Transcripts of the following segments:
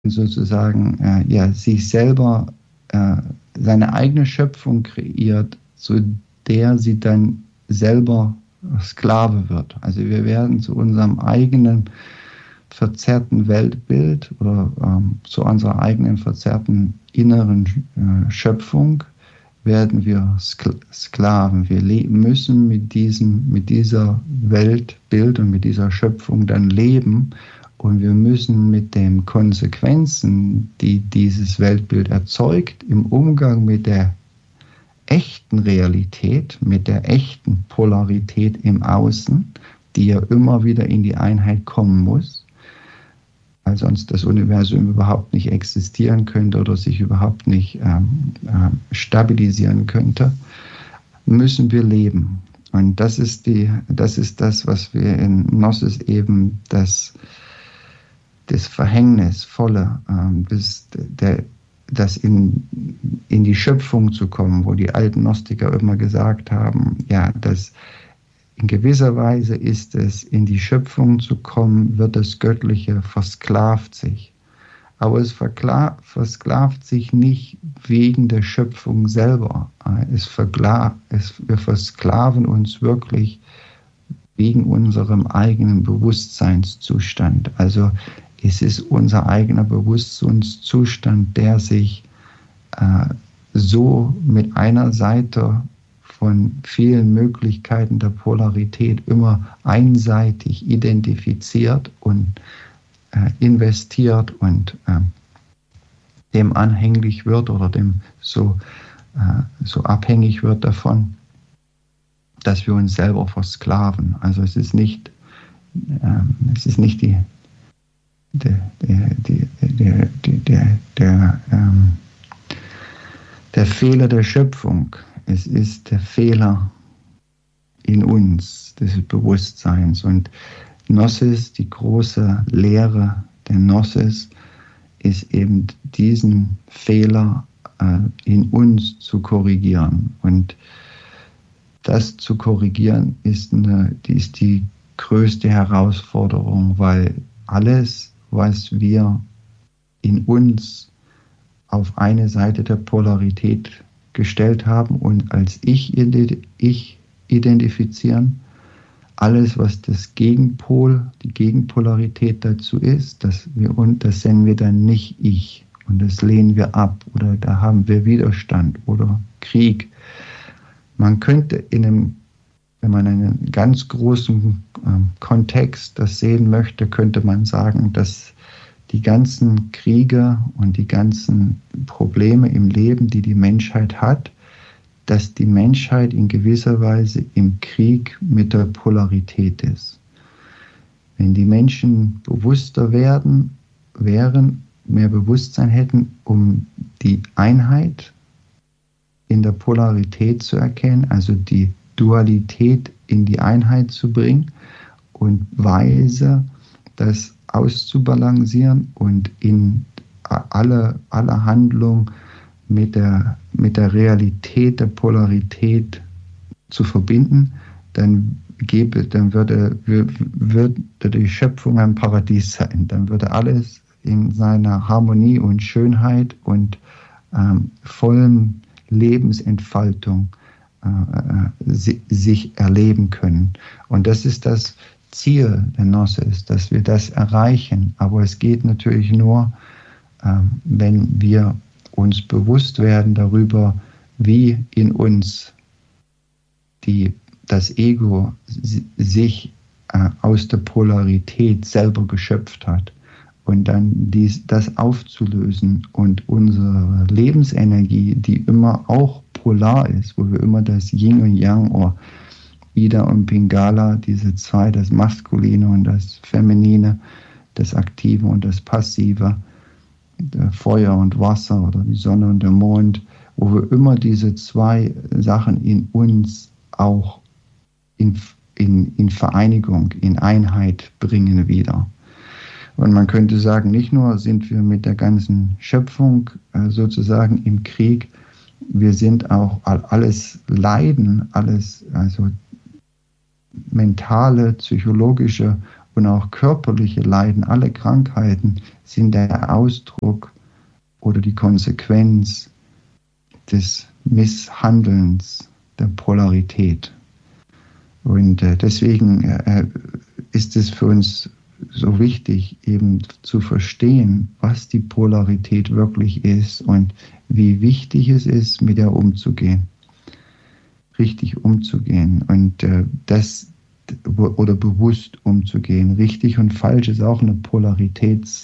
sozusagen sich selber seine eigene Schöpfung kreiert, zu der sie dann selber Sklave wird. Also wir werden zu unserem eigenen verzerrten Weltbild oder zu unserer eigenen verzerrten inneren Schöpfung werden wir Sklaven. Wir müssen mit dieser Weltbild und mit dieser Schöpfung dann leben. Und wir müssen mit den Konsequenzen, die dieses Weltbild erzeugt, im Umgang mit der echten Realität, mit der echten Polarität im Außen, die ja immer wieder in die Einheit kommen muss, weil sonst das Universum überhaupt nicht existieren könnte oder sich überhaupt nicht stabilisieren könnte, müssen wir leben. Und das ist das, was wir in Gnosis eben das Verhängnisvolle, das in die Schöpfung zu kommen, wo die alten Gnostiker immer gesagt haben, ja, dass in gewisser Weise ist es, in die Schöpfung zu kommen, wird das Göttliche versklavt sich. Aber es versklavt sich nicht wegen der Schöpfung selber. Wir versklaven uns wirklich wegen unserem eigenen Bewusstseinszustand. Also es ist unser eigener Bewusstseinszustand, der sich so mit einer Seite von vielen Möglichkeiten der Polarität immer einseitig identifiziert und investiert und dem anhänglich wird oder dem so abhängig wird davon, dass wir uns selber versklaven. Also es ist nicht der Fehler der Schöpfung. Es ist der Fehler in uns, des Bewusstseins. Und Gnosis, die große Lehre der Gnosis, ist eben diesen Fehler in uns zu korrigieren. Und das zu korrigieren ist die größte Herausforderung, weil alles, was wir in uns auf eine Seite der Polarität gestellt haben und als Ich identifizieren, alles, was die Gegenpolarität dazu ist, das nennen wir dann nicht Ich und das lehnen wir ab oder da haben wir Widerstand oder Krieg. Man könnte wenn man einen ganz großen Kontext das sehen möchte, könnte man sagen, dass die ganzen Kriege und die ganzen Probleme im Leben, die die Menschheit hat, dass die Menschheit in gewisser Weise im Krieg mit der Polarität ist. Wenn die Menschen bewusster wären, mehr Bewusstsein hätten, um die Einheit in der Polarität zu erkennen, also die Dualität in die Einheit zu bringen und weise das auszubalancieren und in alle Handlung mit der Realität der Polarität zu verbinden, dann würde die Schöpfung ein Paradies sein. Dann würde alles in seiner Harmonie und Schönheit und vollen Lebensentfaltung sich erleben können. Und das ist das Ziel der Gnosis, dass wir das erreichen. Aber es geht natürlich nur, wenn wir uns bewusst werden darüber, wie in uns das Ego sich aus der Polarität selber geschöpft hat. Und dann das aufzulösen und unsere Lebensenergie, die immer auch polar ist, wo wir immer das Yin und Yang oder Ida und Pingala, diese zwei, das Maskuline und das Feminine, das Aktive und das Passive, der Feuer und Wasser oder die Sonne und der Mond, wo wir immer diese zwei Sachen in uns auch in Vereinigung, in Einheit bringen wieder. Und man könnte sagen, nicht nur sind wir mit der ganzen Schöpfung sozusagen im Krieg, wir sind auch alles Leiden, alles, also mentale, psychologische und auch körperliche Leiden, alle Krankheiten sind der Ausdruck oder die Konsequenz des Misshandelns der Polarität. Und deswegen ist es für uns so wichtig, eben zu verstehen, was die Polarität wirklich ist und wie wichtig es ist, mit der umzugehen, richtig umzugehen und oder bewusst umzugehen. Richtig und falsch ist auch eine Polaritätssache.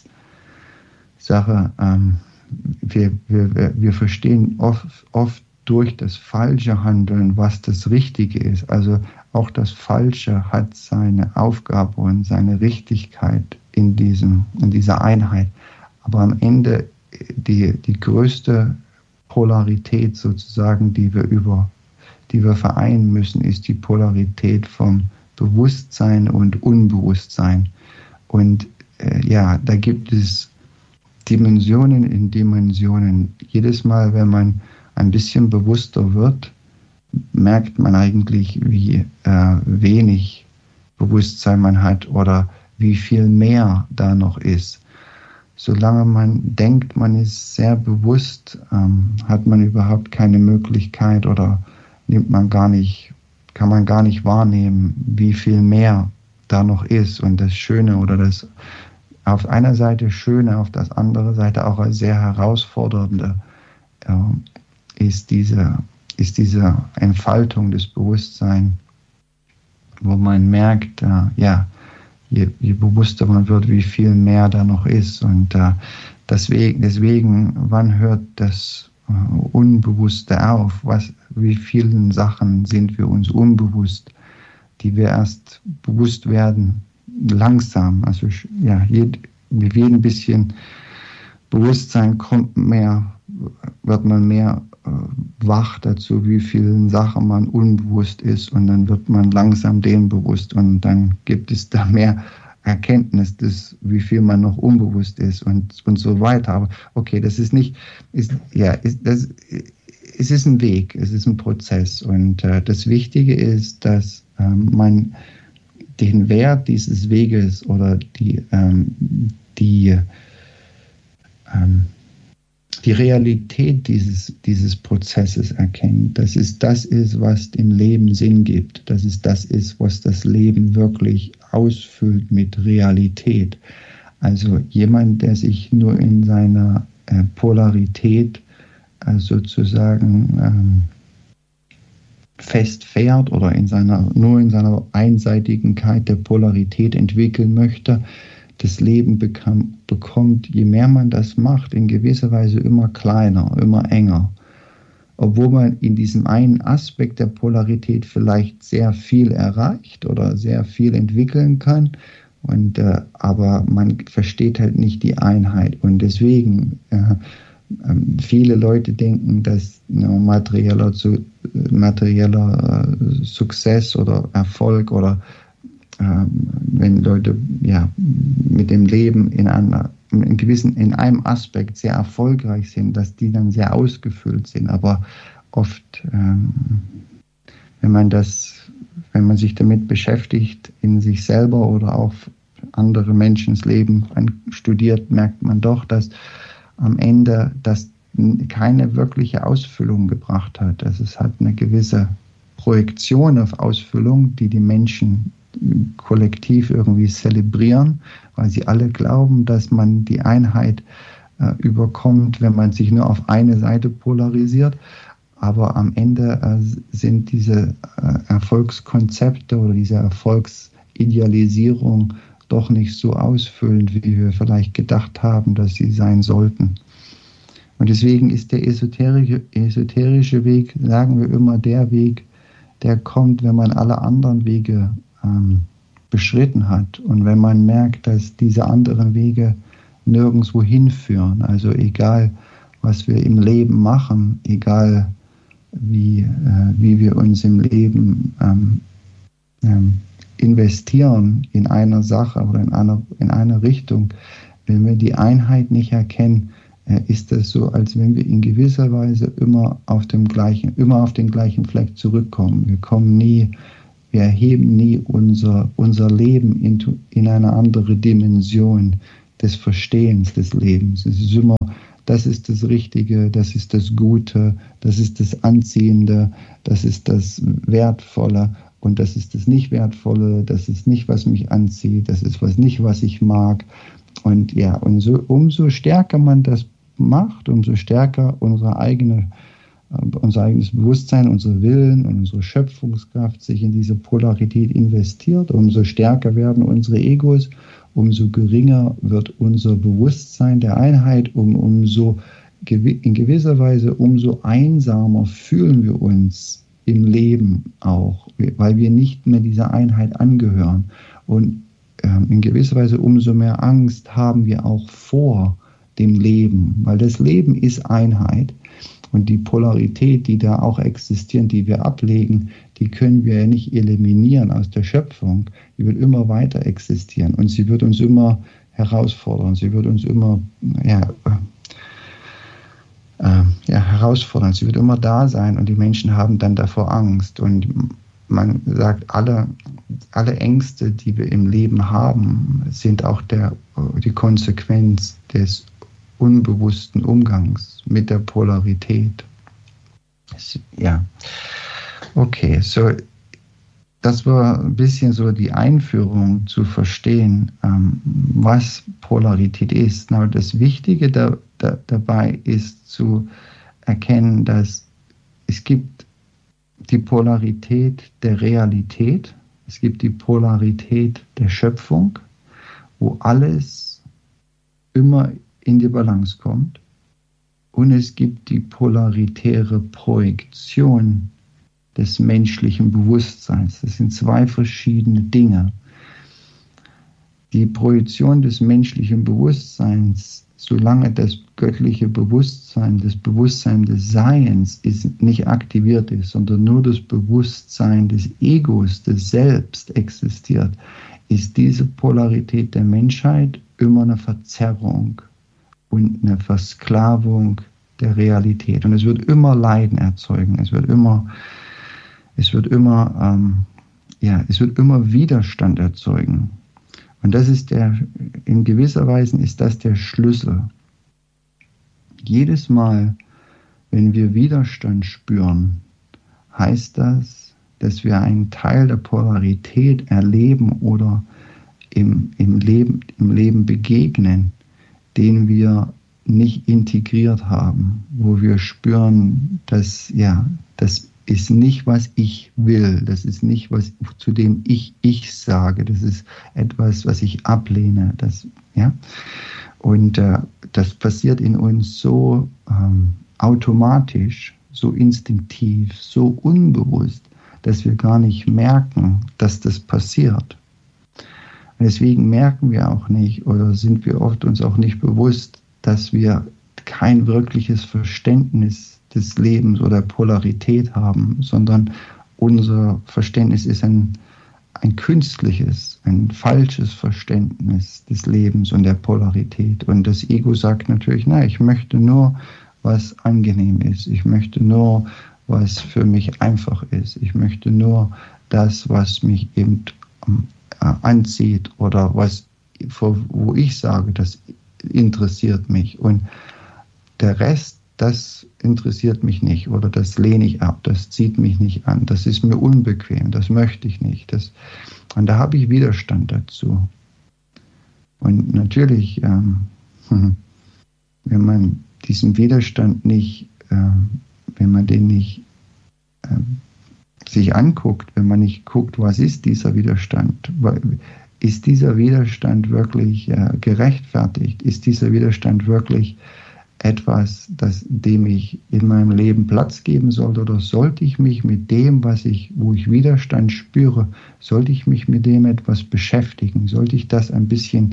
Wir verstehen oft durch das falsche Handeln, was das Richtige ist. Also auch das Falsche hat seine Aufgabe und seine Richtigkeit in dieser Einheit. Aber am Ende die größte Polarität sozusagen, die wir vereinen müssen, ist die Polarität vom Bewusstsein und Unbewusstsein. Und da gibt es Dimensionen in Dimensionen. Jedes Mal, wenn man ein bisschen bewusster wird, merkt man eigentlich, wie wenig Bewusstsein man hat oder wie viel mehr da noch ist. Solange man denkt, man ist sehr bewusst, hat man überhaupt keine Möglichkeit oder kann man gar nicht wahrnehmen, wie viel mehr da noch ist. Und das Schöne oder das auf einer Seite Schöne, auf der anderen Seite auch als sehr herausfordernde ist diese Entfaltung des Bewusstseins, wo man merkt, je bewusster man wird, wie viel mehr da noch ist. Und deswegen, wann hört das Unbewusste auf? Wie vielen Sachen sind wir uns unbewusst, die wir erst bewusst werden, langsam. Also mit jedem bisschen Bewusstsein wird man mehr wach dazu, wie vielen Sachen man unbewusst ist, und dann wird man langsam dem bewusst und dann gibt es da mehr Erkenntnis, wie viel man noch unbewusst ist und so weiter. Aber okay, das ist nicht, es ist ein Weg, es ist ein Prozess, und das Wichtige ist, dass man den Wert dieses Weges oder die Realität dieses Prozesses erkennt, dass es das ist, was dem Leben Sinn gibt, dass es das ist, was das Leben wirklich ausfüllt mit Realität. Also jemand, der sich nur in seiner Polarität sozusagen festfährt oder nur in seiner Einseitigkeit der Polarität entwickeln möchte, das Leben bekommt, je mehr man das macht, in gewisser Weise immer kleiner, immer enger. Obwohl man in diesem einen Aspekt der Polarität vielleicht sehr viel erreicht oder sehr viel entwickeln kann, aber man versteht halt nicht die Einheit. Und deswegen, viele Leute denken, dass materieller Success oder Erfolg oder wenn Leute mit dem Leben in einem Aspekt sehr erfolgreich sind, dass die dann sehr ausgefüllt sind. Aber oft, wenn man sich damit beschäftigt, in sich selber oder auch andere Menschens Leben studiert, merkt man doch, dass am Ende das keine wirkliche Ausfüllung gebracht hat. Also es hat eine gewisse Projektion auf Ausfüllung, die Menschen kollektiv irgendwie zelebrieren, weil sie alle glauben, dass man die Einheit überkommt, wenn man sich nur auf eine Seite polarisiert. Aber am Ende sind diese Erfolgskonzepte oder diese Erfolgsidealisierung doch nicht so ausfüllend, wie wir vielleicht gedacht haben, dass sie sein sollten. Und deswegen ist der esoterische Weg, sagen wir immer, der Weg, der kommt, wenn man alle anderen Wege beschritten hat und wenn man merkt, dass diese anderen Wege nirgendwo hinführen. Also egal, was wir im Leben machen, egal wie wir uns im Leben investieren in einer Sache oder in einer Richtung, wenn wir die Einheit nicht erkennen, ist das so, als wenn wir in gewisser Weise immer auf den gleichen Fleck zurückkommen. Wir kommen nie wir erheben nie unser Leben in eine andere Dimension des Verstehens des Lebens. Es ist immer, das ist das Richtige, das ist das Gute, das ist das Anziehende, das ist das Wertvolle und das ist das Nicht-Wertvolle, das ist nicht, was mich anzieht, das ist nicht, was ich mag. Und ja, umso stärker man das macht, umso stärker unser eigenes Bewusstsein, unser Willen und unsere Schöpfungskraft sich in diese Polarität investiert, umso stärker werden unsere Egos, umso geringer wird unser Bewusstsein der Einheit, umso in gewisser Weise umso einsamer fühlen wir uns im Leben auch, weil wir nicht mehr dieser Einheit angehören. Und in gewisser Weise umso mehr Angst haben wir auch vor dem Leben, weil das Leben ist Einheit. Und die Polarität, die da auch existiert, die wir ablegen, die können wir ja nicht eliminieren aus der Schöpfung. Die wird immer weiter existieren und sie wird uns immer herausfordern. Sie wird uns immer herausfordern. Sie wird immer da sein und die Menschen haben dann davor Angst. Und man sagt, alle Ängste, die wir im Leben haben, sind auch die Konsequenz des unbewussten Umgangs mit der Polarität. Ja, okay, so das war ein bisschen so die Einführung zu verstehen, was Polarität ist. Aber das Wichtige dabei ist zu erkennen, dass es gibt die Polarität der Realität, es gibt die Polarität der Schöpfung, wo alles immer in die Balance kommt. Und es gibt die polaritäre Projektion des menschlichen Bewusstseins. Das sind zwei verschiedene Dinge. Die Projektion des menschlichen Bewusstseins, solange das göttliche Bewusstsein, das Bewusstsein des Seiens nicht aktiviert ist, sondern nur das Bewusstsein des Egos, des Selbst existiert, ist diese Polarität der Menschheit immer eine Verzerrung und eine Versklavung der Realität. Und es wird immer Leiden erzeugen. Es wird immer Widerstand erzeugen. Und das ist in gewisser Weise ist das der Schlüssel. Jedes Mal, wenn wir Widerstand spüren, heißt das, dass wir einen Teil der Polarität erleben oder im Leben begegnen, den wir nicht integriert haben, wo wir spüren, dass das ist nicht, was ich will, das ist nicht, zu dem ich sage, das ist etwas, was ich ablehne. Und das passiert in uns so automatisch, so instinktiv, so unbewusst, dass wir gar nicht merken, dass das passiert. Und deswegen merken wir auch nicht oder sind wir oft uns auch nicht bewusst, dass wir kein wirkliches Verständnis des Lebens oder Polarität haben, sondern unser Verständnis ist ein künstliches, ein falsches Verständnis des Lebens und der Polarität. Und das Ego sagt natürlich, nein, ich möchte nur, was angenehm ist. Ich möchte nur, was für mich einfach ist. Ich möchte nur das, was mich eben anzieht oder wo ich sage, das interessiert mich. Und der Rest, das interessiert mich nicht oder das lehne ich ab, das zieht mich nicht an, das ist mir unbequem, das möchte ich nicht. Und da habe ich Widerstand dazu. Und natürlich, wenn man diesen Widerstand nicht, wenn man den nicht sich anguckt, wenn man nicht guckt, was ist dieser Widerstand? Ist dieser Widerstand wirklich gerechtfertigt? Ist dieser Widerstand wirklich etwas, dem ich in meinem Leben Platz geben sollte? Oder sollte ich mich mit dem, wo ich Widerstand spüre, sollte ich mich mit dem etwas beschäftigen? Sollte ich das ein bisschen,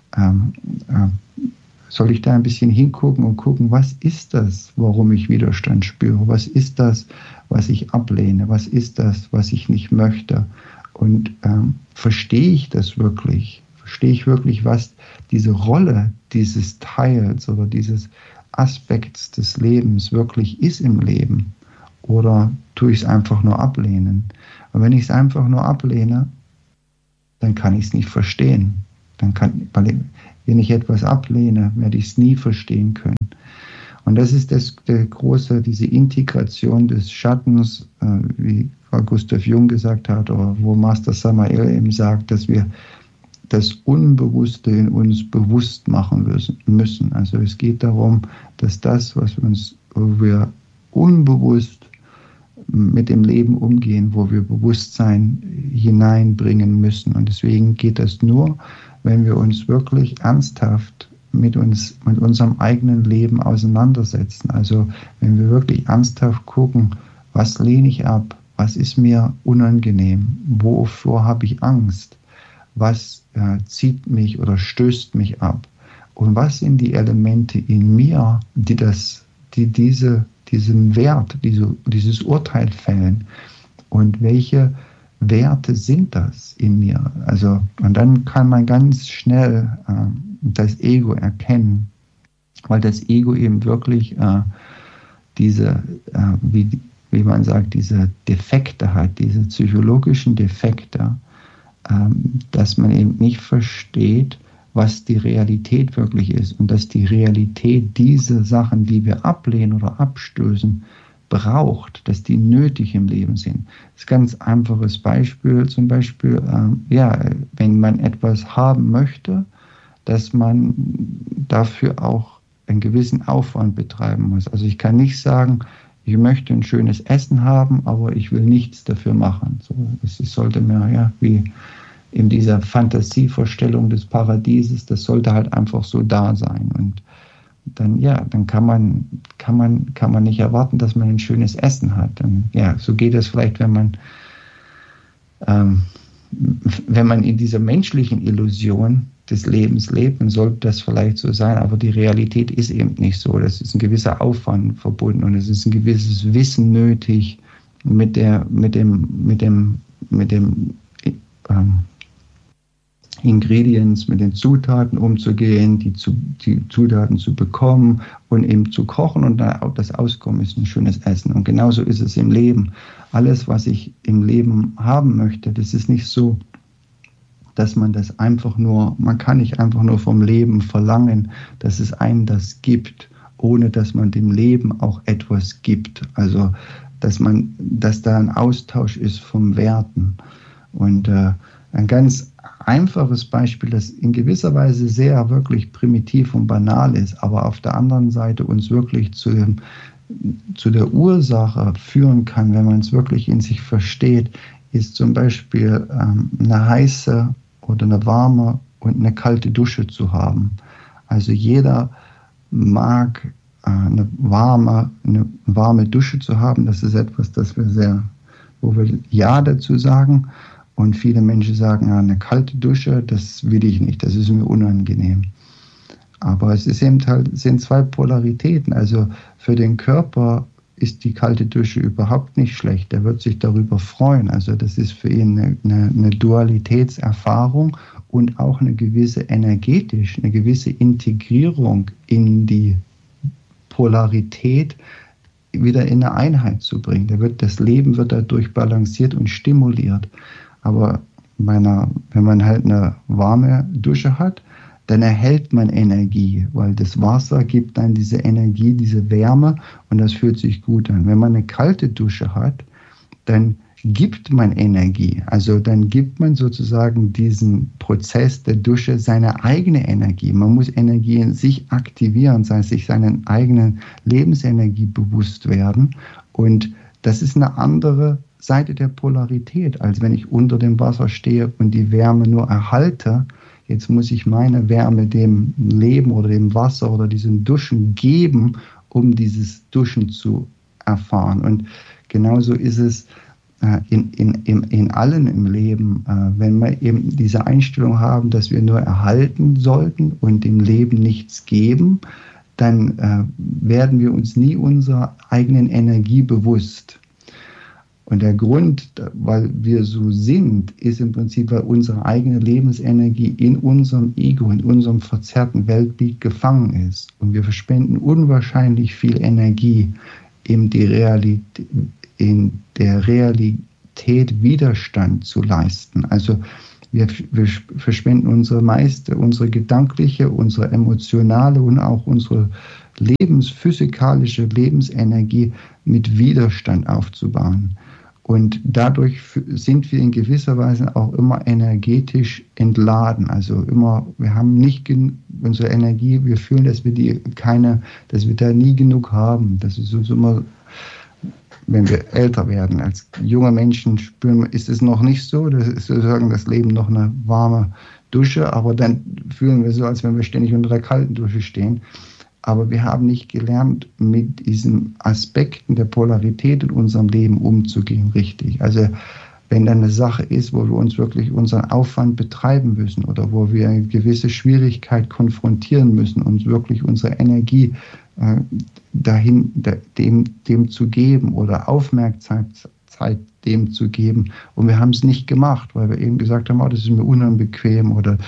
soll ich da ein bisschen hingucken und gucken, was ist das, warum ich Widerstand spüre? Was ist das, was ich ablehne? Was ist das, was ich nicht möchte? Und verstehe ich das wirklich? Verstehe ich wirklich, was diese Rolle dieses Teils oder dieses Aspekts des Lebens wirklich ist im Leben? Oder tue ich es einfach nur ablehnen? Und wenn ich es einfach nur ablehne, dann kann ich es nicht verstehen. Wenn ich etwas ablehne, werde ich es nie verstehen können. Und das ist diese Integration des Schattens, wie Carl Gustav Jung gesagt hat, oder wo Master Samael eben sagt, dass wir das Unbewusste in uns bewusst machen müssen. Also es geht darum, dass wo wir unbewusst mit dem Leben umgehen, wo wir Bewusstsein hineinbringen müssen. Und deswegen geht das nur, wenn wir uns wirklich ernsthaft mit unserem eigenen Leben auseinandersetzen. Also wenn wir wirklich ernsthaft gucken, was lehne ich ab, was ist mir unangenehm, wovor habe ich Angst, was zieht mich oder stößt mich ab und was sind die Elemente in mir, die diesen Wert, dieses Urteil fällen und welche Werte sind das in mir? Also, und dann kann man ganz schnell das Ego erkennen, weil das Ego eben wirklich wie man sagt, diese Defekte hat, diese psychologischen Defekte, dass man eben nicht versteht, was die Realität wirklich ist und dass die Realität diese Sachen, die wir ablehnen oder abstößen, braucht, dass die nötig im Leben sind. Das ist ein ganz einfaches Beispiel, zum Beispiel, wenn man etwas haben möchte, dass man dafür auch einen gewissen Aufwand betreiben muss. Also ich kann nicht sagen, ich möchte ein schönes Essen haben, aber ich will nichts dafür machen. So, das sollte mir, wie in dieser Fantasievorstellung des Paradieses, das sollte halt einfach so da sein. Und dann kann man nicht erwarten, dass man ein schönes Essen hat. Und so geht es vielleicht, wenn man in dieser menschlichen Illusion des Lebens lebt, dann sollte das vielleicht so sein, aber die Realität ist eben nicht so. Das ist ein gewisser Aufwand verbunden und es ist ein gewisses Wissen nötig, mit dem Ingredients, mit den Zutaten umzugehen, die Zutaten zu bekommen und eben zu kochen und dann auch das Auskommen ist ein schönes Essen. Und genauso ist es im Leben. Alles, was ich im Leben haben möchte, das ist nicht so, dass man kann nicht einfach nur vom Leben verlangen, dass es einem das gibt, ohne dass man dem Leben auch etwas gibt. Also, dass da ein Austausch ist von Werten. Und ein ganz einfaches Beispiel, das in gewisser Weise sehr wirklich primitiv und banal ist, aber auf der anderen Seite uns wirklich zu der Ursache führen kann, wenn man es wirklich in sich versteht, ist zum Beispiel eine heiße oder eine warme und eine kalte Dusche zu haben. Also jeder mag eine warme Dusche zu haben. Das ist etwas, wo wir Ja dazu sagen. Und viele Menschen sagen, eine kalte Dusche, das will ich nicht, das ist mir unangenehm. Aber es sind zwei Polaritäten. Also für den Körper ist die kalte Dusche überhaupt nicht schlecht. Er wird sich darüber freuen. Also das ist für ihn eine Dualitätserfahrung und auch eine gewisse Integrierung in die Polarität wieder in eine Einheit zu bringen. Das Leben wird dadurch balanciert und stimuliert. Aber wenn man halt eine warme Dusche hat, dann erhält man Energie, weil das Wasser gibt dann diese Energie, diese Wärme und das fühlt sich gut an. Wenn man eine kalte Dusche hat, dann gibt man Energie. Also dann gibt man sozusagen diesen Prozess der Dusche seine eigene Energie. Man muss Energie in sich aktivieren, sich seinen eigenen Lebensenergie bewusst werden. Und das ist eine andere Seite der Polarität, als wenn ich unter dem Wasser stehe und die Wärme nur erhalte. Jetzt muss ich meine Wärme dem Leben oder dem Wasser oder diesen Duschen geben, um dieses Duschen zu erfahren. Und genauso ist es in allen im Leben, wenn wir eben diese Einstellung haben, dass wir nur erhalten sollten und dem Leben nichts geben, dann werden wir uns nie unserer eigenen Energie bewusst. Und der Grund, weil wir so sind, ist im Prinzip, weil unsere eigene Lebensenergie in unserem Ego, in unserem verzerrten Weltbild gefangen ist. Und wir verspenden unwahrscheinlich viel Energie in der Realität Kapazität, Widerstand zu leisten. Also wir verschwenden unsere gedankliche, unsere emotionale und auch unsere physikalische Lebensenergie mit Widerstand aufzubauen. Und dadurch sind wir in gewisser Weise auch immer energetisch entladen. Also wir haben nicht unsere Energie, wir fühlen, dass wir da nie genug haben. Das ist uns immer, wenn wir älter werden. Als junge Menschen spüren, ist es noch nicht so. Das ist sozusagen das Leben noch eine warme Dusche, aber dann fühlen wir so, als wenn wir ständig unter der kalten Dusche stehen. Aber wir haben nicht gelernt, mit diesen Aspekten der Polarität in unserem Leben umzugehen, richtig. Also wenn dann eine Sache ist, wo wir uns wirklich unseren Aufwand betreiben müssen oder wo wir eine gewisse Schwierigkeit konfrontieren müssen, uns wirklich unsere Energie dem zu geben oder Aufmerksamkeit dem zu geben. Und wir haben es nicht gemacht, weil wir eben gesagt haben, das ist mir unbequem oder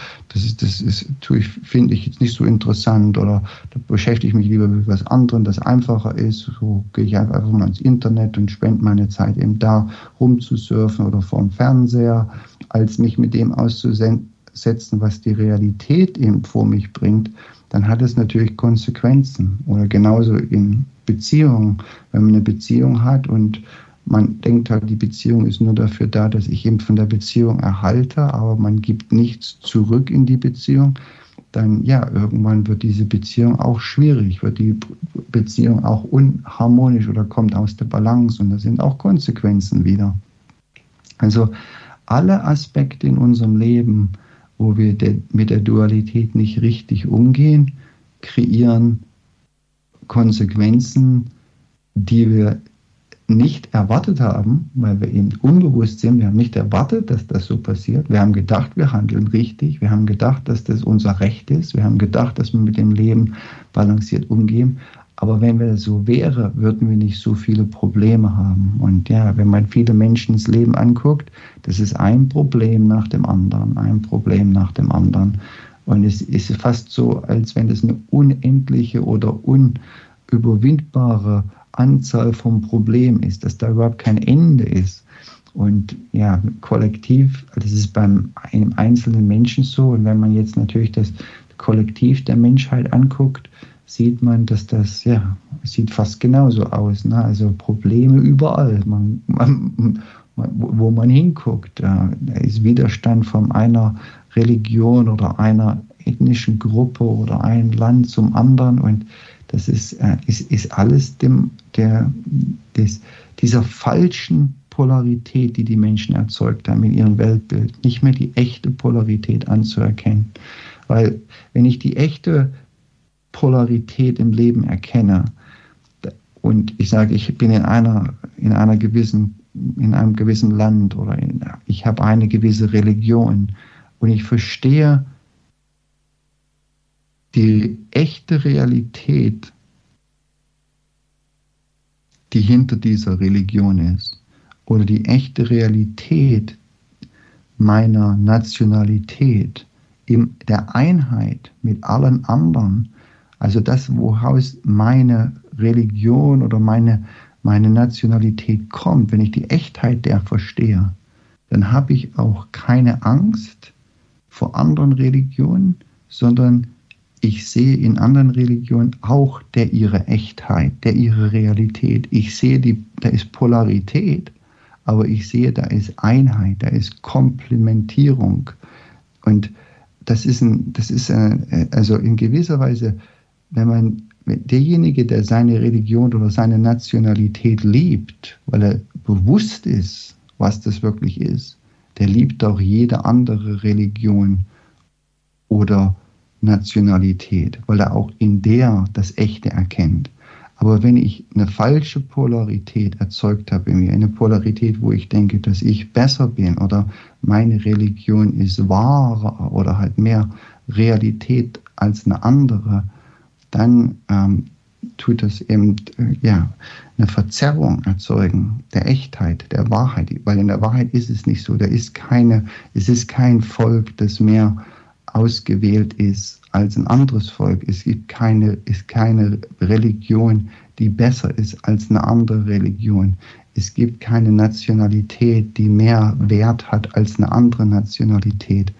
finde ich jetzt nicht so interessant oder da beschäftige ich mich lieber mit was anderem, das einfacher ist. So gehe ich einfach mal ins Internet und spende meine Zeit eben da rumzusurfen oder vorm Fernseher, als mich mit dem auszusetzen, was die Realität eben vor mich bringt. Dann hat es natürlich Konsequenzen. Oder genauso in Beziehungen, wenn man eine Beziehung hat und man denkt halt, die Beziehung ist nur dafür da, dass ich eben von der Beziehung erhalte, aber man gibt nichts zurück in die Beziehung, dann irgendwann wird diese Beziehung auch schwierig, wird die Beziehung auch unharmonisch oder kommt aus der Balance und da sind auch Konsequenzen wieder. Also alle Aspekte in unserem Leben, wo wir mit der Dualität nicht richtig umgehen, kreieren Konsequenzen, die wir nicht erwartet haben, weil wir eben unbewusst sind. Wir haben nicht erwartet, dass das so passiert. Wir haben gedacht, wir handeln richtig. Wir haben gedacht, dass das unser Recht ist. Wir haben gedacht, dass wir mit dem Leben balanciert umgehen. Aber wenn das so wäre, würden wir nicht so viele Probleme haben. Und wenn man viele Menschen das Leben anguckt, das ist ein Problem nach dem anderen, ein Problem nach dem anderen. Und es ist fast so, als wenn es eine unendliche oder unüberwindbare Anzahl vom Problem ist, dass da überhaupt kein Ende ist. Und kollektiv, das ist beim einem einzelnen Menschen so. Und wenn man jetzt natürlich das Kollektiv der Menschheit anguckt, sieht man, dass das sieht fast genauso aus. Ne? Also Probleme überall, wo man hinguckt. Da ist Widerstand von einer Religion oder einer ethnischen Gruppe oder ein Land zum anderen und das ist alles dieser falschen Polarität, die Menschen erzeugt haben in ihrem Weltbild, nicht mehr die echte Polarität anzuerkennen. Weil wenn ich die echte Polarität im Leben erkenne und ich sage, ich bin in einem gewissen Land oder ich habe eine gewisse Religion und ich verstehe die echte Realität, die hinter dieser Religion ist, oder die echte Realität meiner Nationalität in der Einheit mit allen anderen, also das, woraus meine Religion oder meine Nationalität kommt, wenn ich die Echtheit der verstehe, dann habe ich auch keine Angst vor anderen Religionen, sondern ich sehe in anderen Religionen auch ihre Echtheit, ihre Realität. Ich sehe, da ist Polarität, aber ich sehe, da ist Einheit, da ist Komplementierung. Und das ist also in gewisser Weise, wenn derjenige, der seine Religion oder seine Nationalität liebt, weil er bewusst ist, was das wirklich ist, der liebt auch jede andere Religion oder Nationalität, weil er auch in der das Echte erkennt. Aber wenn ich eine falsche Polarität erzeugt habe in mir, eine Polarität, wo ich denke, dass ich besser bin oder meine Religion ist wahrer oder halt mehr Realität als eine andere, dann tut das eben eine Verzerrung erzeugen der Echtheit, der Wahrheit. Weil in der Wahrheit ist es nicht so. Es ist kein Volk, das mehr ausgewählt ist als ein anderes Volk. Es gibt keine Religion, die besser ist als eine andere Religion. es gibt keine Nationalität, die mehr Wert hat als eine andere Nationalität.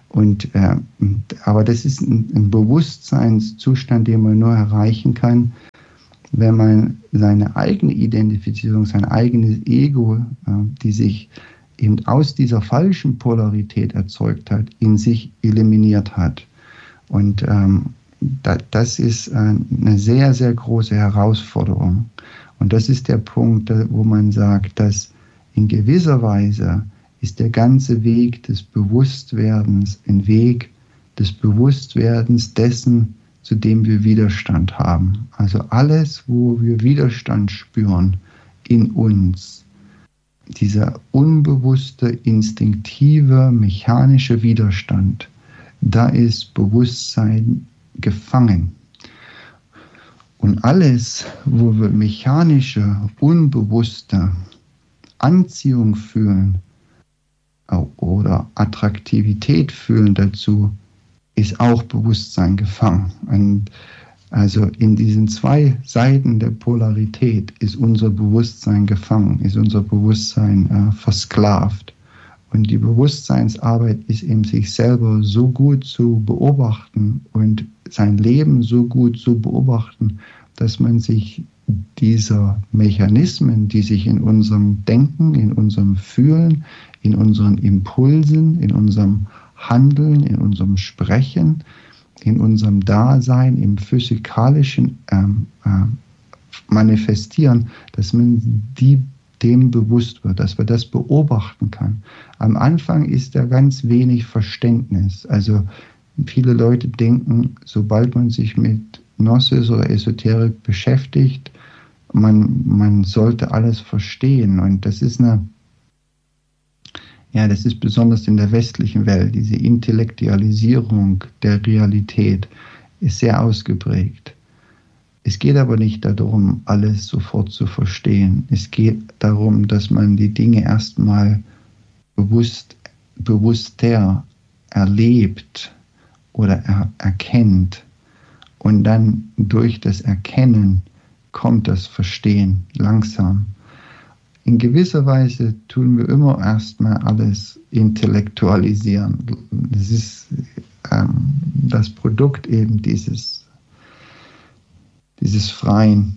Aber das ist ein Bewusstseinszustand, den man nur erreichen kann, wenn man seine eigene Identifizierung, sein eigenes Ego, die sich eben aus dieser falschen Polarität erzeugt hat, in sich eliminiert hat. Und das ist eine sehr, sehr große Herausforderung. Und das ist der Punkt, wo man sagt, dass in gewisser Weise ist der ganze Weg des Bewusstwerdens ein Weg des Bewusstwerdens dessen, zu dem wir Widerstand haben. Also alles, wo wir Widerstand spüren in uns, dieser unbewusste, instinktive, mechanische Widerstand, da ist Bewusstsein gefangen. Und alles, wo wir mechanische, unbewusste Anziehung fühlen oder Attraktivität fühlen dazu, ist auch Bewusstsein gefangen. Und also in diesen zwei Seiten der Polarität ist unser Bewusstsein gefangen, ist unser Bewusstsein versklavt. Und die Bewusstseinsarbeit ist eben, sich selber so gut zu beobachten und sein Leben so gut zu beobachten, dass man sich dieser Mechanismen, die sich in unserem Denken, in unserem Fühlen, in unseren Impulsen, in unserem Handeln, in unserem Sprechen, in unserem Dasein, im physikalischen Manifestieren, dass man dem bewusst wird, dass man das beobachten kann. Am Anfang ist da ganz wenig Verständnis. Also viele Leute denken, sobald man sich mit Gnosis oder Esoterik beschäftigt, man sollte alles verstehen. Und das ist das ist besonders in der westlichen Welt, diese Intellektualisierung der Realität ist sehr ausgeprägt. Es geht aber nicht darum, alles sofort zu verstehen. Es geht darum, dass man die Dinge erstmal bewusster erlebt oder erkennt. Und dann durch das Erkennen kommt das Verstehen langsam. In gewisser Weise tun wir immer erstmal alles intellektualisieren. Das ist das Produkt eben dieses freien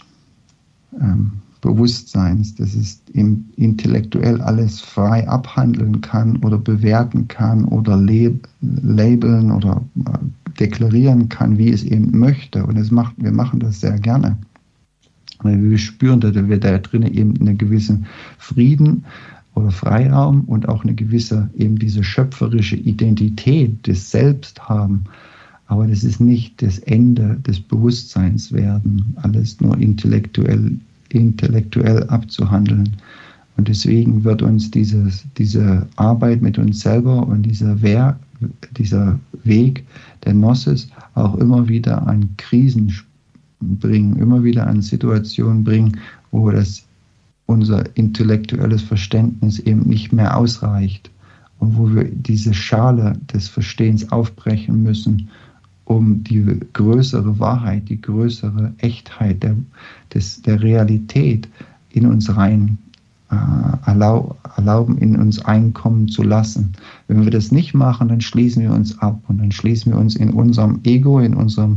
Bewusstseins, dass es intellektuell alles frei abhandeln kann oder bewerten kann oder labeln oder deklarieren kann, wie es eben möchte. Und wir machen das sehr gerne. Weil wir spüren, dass wir da drinnen eben einen gewissen Frieden oder Freiraum und auch eine gewisse, eben diese schöpferische Identität des Selbst haben. Aber das ist nicht das Ende des Bewusstseins werden, alles nur intellektuell abzuhandeln. Und deswegen wird uns diese Arbeit mit uns selber und dieser Weg der Gnosis auch immer wieder an Krisen bringen, immer wieder an Situationen bringen, wo unser intellektuelles Verständnis eben nicht mehr ausreicht und wo wir diese Schale des Verstehens aufbrechen müssen, um die größere Wahrheit, die größere Echtheit der Realität in uns rein erlauben, in uns einkommen zu lassen. Wenn wir das nicht machen, dann schließen wir uns ab und dann schließen wir uns in unserem Ego, in unserem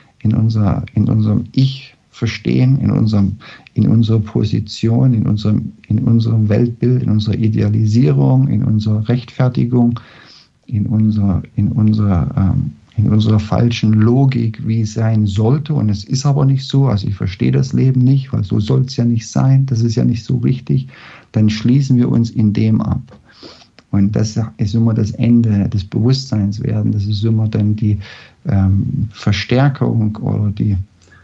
Ich-Verstehen, in unserer Position, in unserem Weltbild, in unserer Idealisierung, in unserer Rechtfertigung, in unserer falschen Logik, wie es sein sollte. Und es ist aber nicht so. Also ich verstehe das Leben nicht, weil so soll es ja nicht sein. Das ist ja nicht so richtig. Dann schließen wir uns in dem ab. Und das ist immer das Ende des Bewusstseinswerden. Das ist immer dann die Verstärkung oder die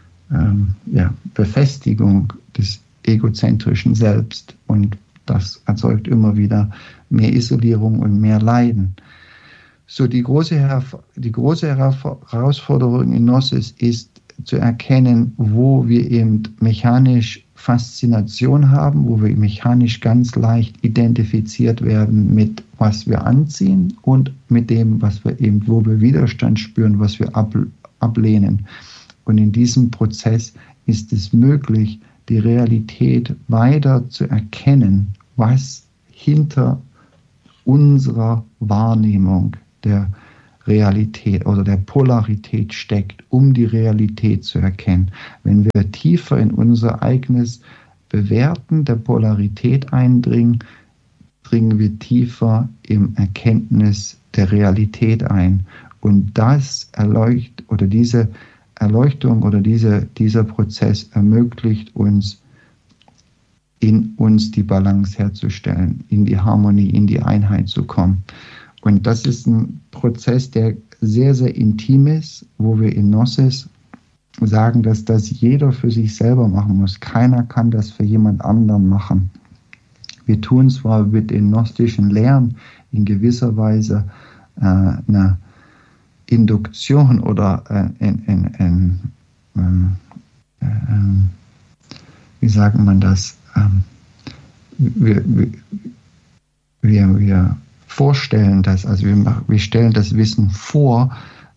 Befestigung des egozentrischen Selbst. Und das erzeugt immer wieder mehr Isolierung und mehr Leiden. So, die große Herausforderung in Gnosis ist zu erkennen, wo wir eben mechanisch Faszination haben, wo wir mechanisch ganz leicht identifiziert werden mit was wir anziehen und mit dem, wo wir Widerstand spüren, was wir ablehnen. Und in diesem Prozess ist es möglich, die Realität weiter zu erkennen, was hinter unserer Wahrnehmung der Realität oder der Polarität steckt, um die Realität zu erkennen. Wenn wir tiefer in unser eigenes Bewerten der Polarität eindringen, dringen wir tiefer im Erkenntnis der Realität ein. Und das erleuchtet oder diese Erleuchtung oder dieser Prozess ermöglicht uns, in uns die Balance herzustellen, in die Harmonie, in die Einheit zu kommen. Und das ist ein Prozess, der sehr, sehr intim ist, wo wir in Gnosis sagen, dass das jeder für sich selber machen muss. Keiner kann das für jemand anderen machen. Wir tun zwar mit den gnostischen Lehren in gewisser Weise eine Induktion oder wie sagt man das? Wir vorstellen das, also wir stellen das Wissen vor,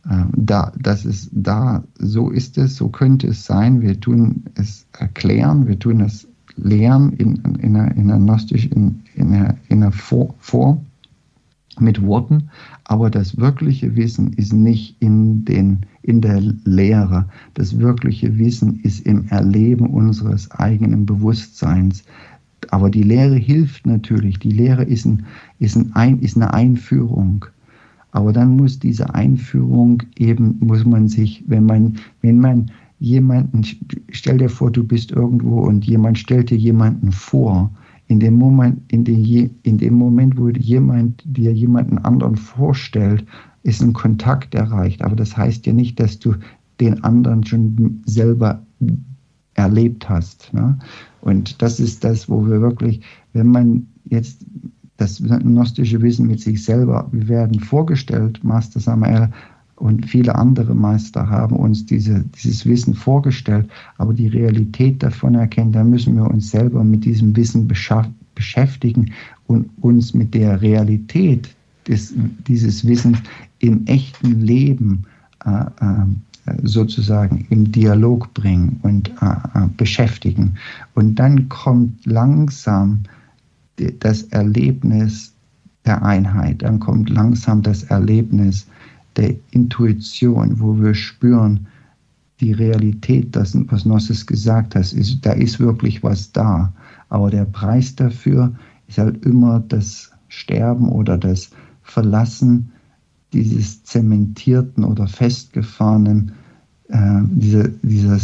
so ist es, so könnte es sein. Wir tun es erklären, wir tun es lehren in einer gnostischen, in einer Form mit Worten, aber das wirkliche Wissen ist nicht in der Lehre. Das wirkliche Wissen ist im Erleben unseres eigenen Bewusstseins. Aber die Lehre hilft natürlich. Die Lehre ist eine Einführung. Aber dann muss diese Einführung eben, muss man sich, wenn man jemanden, stell dir vor, du bist irgendwo und jemand stellt dir jemanden vor, in dem Moment, wo jemand dir jemanden anderen vorstellt, ist ein Kontakt erreicht. Aber das heißt ja nicht, dass du den anderen schon selber erlebt hast. Ne? Und das ist das, wo wir wirklich, wenn man jetzt das gnostische Wissen mit sich selber, wir werden vorgestellt, Master Samael und viele andere Meister haben uns dieses Wissen vorgestellt, aber die Realität davon erkennen, da müssen wir uns selber mit diesem Wissen beschäftigen und uns mit der Realität dieses Wissens im echten Leben sozusagen im Dialog bringen und beschäftigen. Und dann kommt langsam das Erlebnis der Einheit, dann kommt langsam das Erlebnis der Intuition, wo wir spüren, die Realität, das, was Gnosis gesagt hat, da ist wirklich was da. Aber der Preis dafür ist halt immer das Sterben oder das Verlassen dieses zementierten oder festgefahrenen, dieser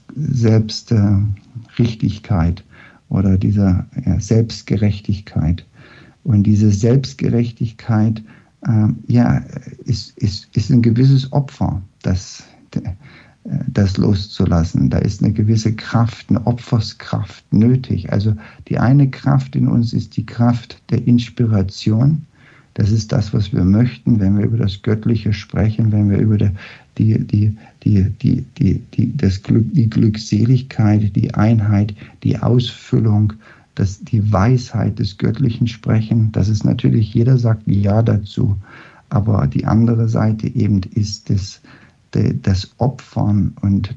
Selbstrichtigkeit oder dieser Selbstgerechtigkeit. Und diese Selbstgerechtigkeit ist ein gewisses Opfer, das loszulassen. Da ist eine gewisse Kraft, eine Opferskraft nötig. Also die eine Kraft in uns ist die Kraft der Inspiration. Das ist das, was wir möchten, wenn wir über das Göttliche sprechen, wenn wir über die Glückseligkeit, die Einheit, die Ausfüllung, die Weisheit des Göttlichen sprechen. Das ist natürlich, jeder sagt Ja dazu, aber die andere Seite eben ist das Opfern und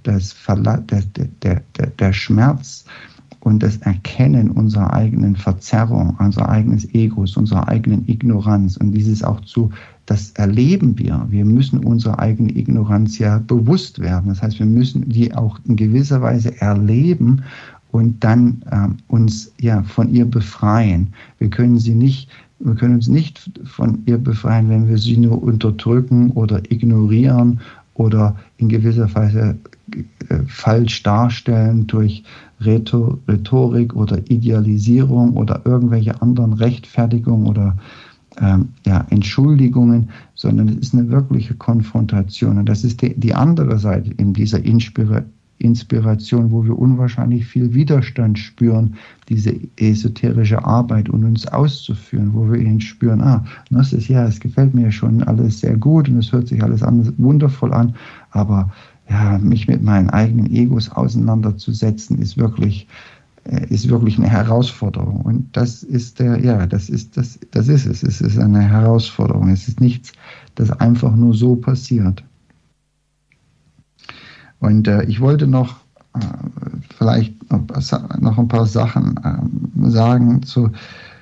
der Schmerz und das Erkennen unserer eigenen Verzerrung, unserer eigenen Egos, unserer eigenen Ignoranz. Und das erleben wir. Wir müssen unserer eigenen Ignoranz ja bewusst werden. Das heißt, wir müssen die auch in gewisser Weise erleben und dann uns von ihr befreien. Wir können uns nicht von ihr befreien, wenn wir sie nur unterdrücken oder ignorieren oder in gewisser Weise falsch darstellen durch Rhetorik oder Idealisierung oder irgendwelche anderen Rechtfertigungen oder Entschuldigungen, sondern es ist eine wirkliche Konfrontation. Und das ist die andere Seite in dieser Inspiration, wo wir unwahrscheinlich viel Widerstand spüren, diese esoterische Arbeit und uns auszuführen, wo wir ihn spüren, es gefällt mir schon alles sehr gut und es hört sich alles wundervoll an, aber mich mit meinen eigenen Egos auseinanderzusetzen, ist wirklich eine Herausforderung. Und das ist es. Es ist eine Herausforderung. Es ist nichts, das einfach nur so passiert. Und ich wollte noch vielleicht noch ein paar Sachen sagen zu,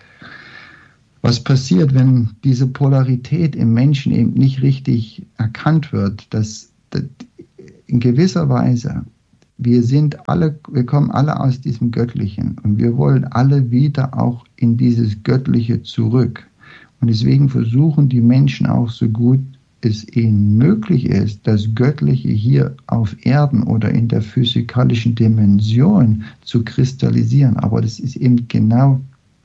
was passiert, wenn diese Polarität im Menschen eben nicht richtig erkannt wird, dass in gewisser Weise wir kommen alle aus diesem Göttlichen und wir wollen alle wieder auch in dieses Göttliche zurück. Und deswegen versuchen die Menschen auch so gut es ihnen möglich ist, das Göttliche hier auf Erden oder in der physikalischen Dimension zu kristallisieren. Aber das ist eben genau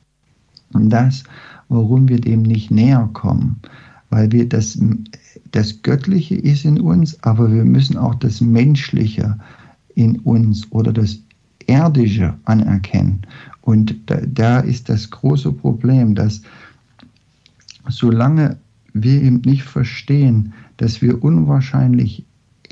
das, warum wir dem nicht näher kommen. Weil wir das Göttliche ist in uns, aber wir müssen auch das Menschliche in uns oder das Erdische anerkennen. Und da ist das große Problem, dass solange wir eben nicht verstehen, dass wir unwahrscheinlich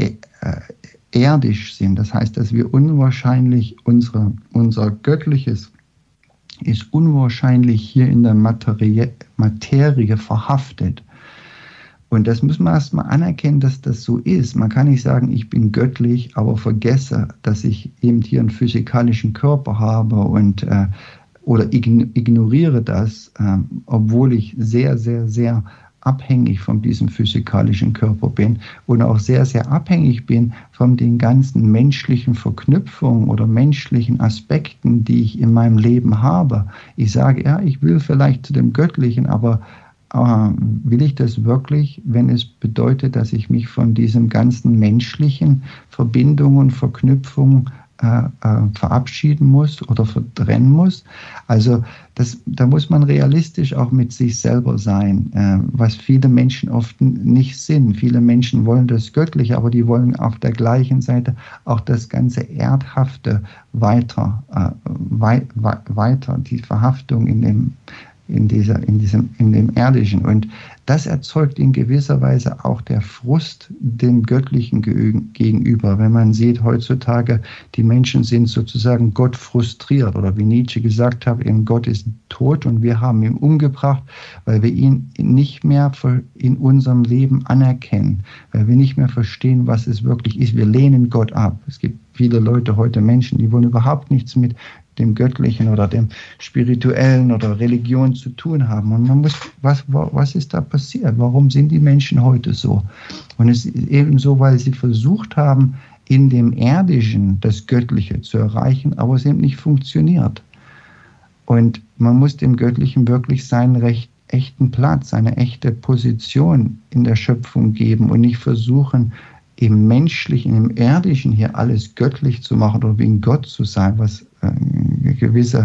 erdisch sind, das heißt, dass wir unwahrscheinlich unser Göttliches ist unwahrscheinlich hier in der Materie verhaftet. Und das muss man erstmal anerkennen, dass das so ist. Man kann nicht sagen, ich bin göttlich, aber vergesse, dass ich eben hier einen physikalischen Körper habe und oder ignoriere das, obwohl ich sehr, sehr, sehr abhängig von diesem physikalischen Körper bin und auch sehr, sehr abhängig bin von den ganzen menschlichen Verknüpfungen oder menschlichen Aspekten, die ich in meinem Leben habe. Ich sage, ja, ich will vielleicht zu dem Göttlichen, aber will ich das wirklich, wenn es bedeutet, dass ich mich von diesen ganzen menschlichen Verbindungen, Verknüpfungen verabschieden muss oder verdrennen muss? Also da muss man realistisch auch mit sich selber sein, was viele Menschen oft nicht sind. Viele Menschen wollen das Göttliche, aber die wollen auf der gleichen Seite auch das ganze Erdhafte weiter, die Verhaftung in dem Erdischen. Und das erzeugt in gewisser Weise auch der Frust dem Göttlichen gegenüber. Wenn man sieht, heutzutage, die Menschen sind sozusagen Gott frustriert. Oder wie Nietzsche gesagt hat, eben Gott ist tot und wir haben ihn umgebracht, weil wir ihn nicht mehr in unserem Leben anerkennen. Weil wir nicht mehr verstehen, was es wirklich ist. Wir lehnen Gott ab. Es gibt viele Leute heute, Menschen, die wollen überhaupt nichts mit dem Göttlichen oder dem Spirituellen oder Religion zu tun haben. Und man muss, was ist da passiert? Warum sind die Menschen heute so? Und es ist eben so, weil sie versucht haben, in dem Erdischen das Göttliche zu erreichen, aber es eben nicht funktioniert. Und man muss dem Göttlichen wirklich seinen echten Platz, seine echte Position in der Schöpfung geben und nicht versuchen, im Menschlichen, im Erdischen hier alles göttlich zu machen oder wie ein Gott zu sein, was eine gewisse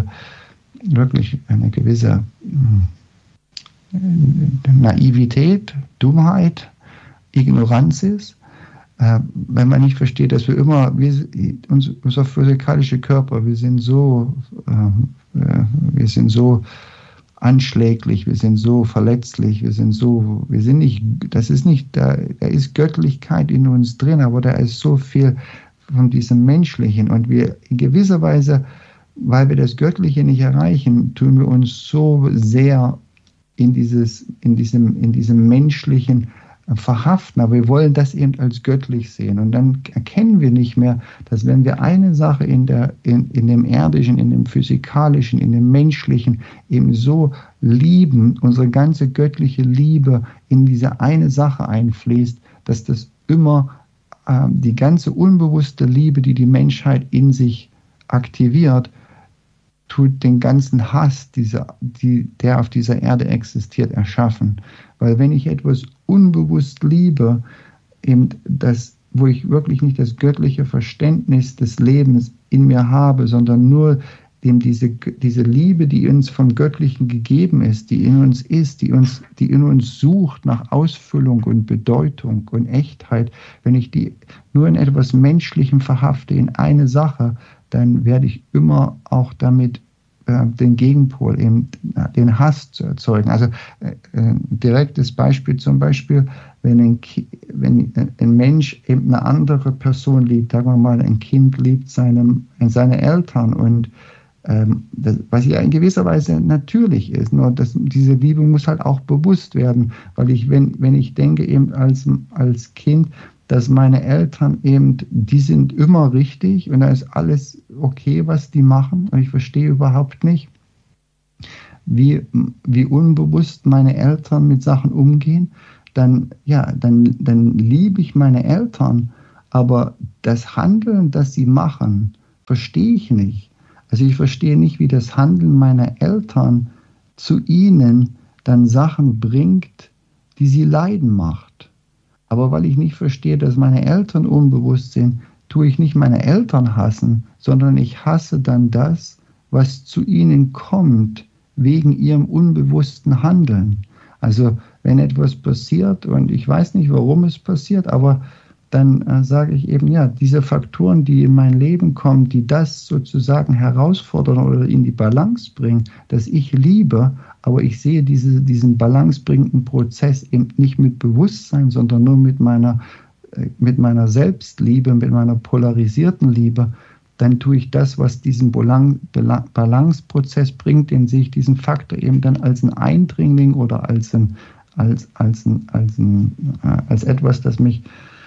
Naivität, Dummheit, Ignoranz ist. Wenn man nicht versteht, dass unser physikalischer Körper, wir sind so anschläglich, wir sind so verletzlich, da ist Göttlichkeit in uns drin, aber da ist so viel von diesem Menschlichen und wir in gewisser Weise, weil wir das Göttliche nicht erreichen, tun wir uns so sehr in diesem menschlichen verhaften, aber wir wollen das eben als göttlich sehen und dann erkennen wir nicht mehr, dass wenn wir eine Sache in dem Erdischen, in dem Physikalischen, in dem Menschlichen eben so lieben, unsere ganze göttliche Liebe in diese eine Sache einfließt, dass das immer die ganze unbewusste Liebe, die die Menschheit in sich aktiviert, tut den ganzen Hass, der auf dieser Erde existiert, erschaffen. Weil wenn ich etwas unbewusst liebe, eben wo ich wirklich nicht das göttliche Verständnis des Lebens in mir habe, sondern nur eben diese Liebe, die uns vom Göttlichen gegeben ist, die in uns ist, die in uns sucht nach Ausfüllung und Bedeutung und Echtheit, wenn ich die nur in etwas Menschlichem verhafte, in eine Sache, dann werde ich immer auch damit den Gegenpol, eben den Hass zu erzeugen. Also direktes Beispiel zum Beispiel, wenn ein Mensch eben eine andere Person liebt, sagen wir mal, ein Kind liebt seine Eltern und was ja in gewisser Weise natürlich ist, nur diese Liebe muss halt auch bewusst werden, weil wenn ich denke eben als Kind, dass meine Eltern eben, die sind immer richtig und da ist alles okay, was die machen. Und ich verstehe überhaupt nicht, wie unbewusst meine Eltern mit Sachen umgehen. Dann liebe ich meine Eltern, aber das Handeln, das sie machen, verstehe ich nicht. Also ich verstehe nicht, wie das Handeln meiner Eltern zu ihnen dann Sachen bringt, die sie leiden macht. Aber weil ich nicht verstehe, dass meine Eltern unbewusst sind, tue ich nicht meine Eltern hassen, sondern ich hasse dann das, was zu ihnen kommt, wegen ihrem unbewussten Handeln. Also wenn etwas passiert und ich weiß nicht, warum es passiert, aber dann sage ich eben, ja, diese Faktoren, die in mein Leben kommen, die das sozusagen herausfordern oder in die Balance bringen, dass ich liebe, aber ich sehe diesen balancebringenden Prozess eben nicht mit Bewusstsein, sondern nur mit meiner Selbstliebe, mit meiner polarisierten Liebe, dann tue ich das, was diesen Balanceprozess bringt, den sehe ich diesen Faktor eben dann als ein Eindringling oder als etwas, das mich